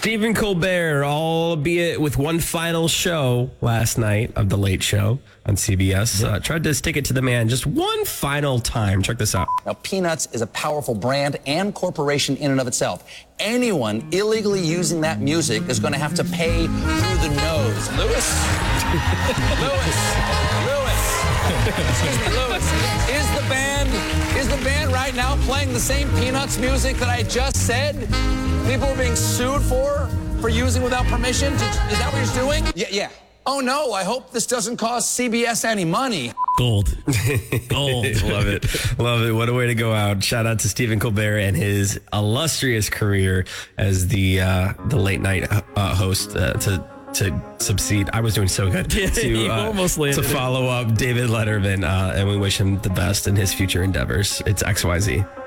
Stephen Colbert, albeit with one final show last night of The Late Show on CBS, tried to stick it to the man just one final time. Check this out. Now, Peanuts is a powerful brand and corporation in and of itself. Anyone illegally using that music is going to have to pay through the nose. Lewis? Excuse me, Lewis. Is the band right now playing the same Peanuts music that I just said people are being sued for using without permission? Is that what you're doing? Yeah. Oh, no, I hope this doesn't cost CBS any money. Gold. Love it. Love it. What a way to go out. Shout out to Stephen Colbert and his illustrious career as the late night host to succeed. I was doing so good to follow up David Letterman, and we wish him the best in his future endeavors. It's XYZ.